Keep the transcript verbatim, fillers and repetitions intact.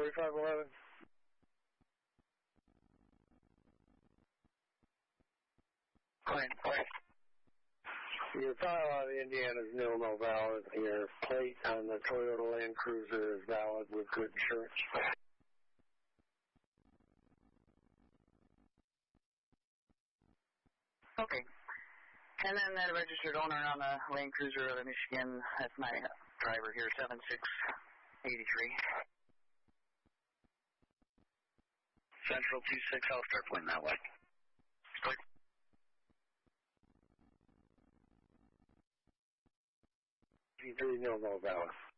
forty-five eleven. Fine, fine. Your file out of Indiana is nil, no valid. Your plate on the Toyota Land Cruiser is valid with good insurance. Okay. And then that registered owner on the Land Cruiser of Michigan, that's my driver here, seven six eight three. Central two six, I'll start pointing that way. Good. Three nil, no valid.